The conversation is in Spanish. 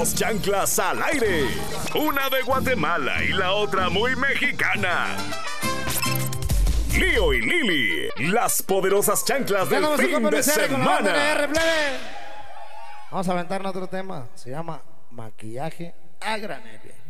Dos chanclas al aire. Una de Guatemala y la otra muy mexicana. Lío y Lili, las poderosas chanclas del fin de semana. Vamos a aventarnos otro tema. Se llama maquillaje a granel.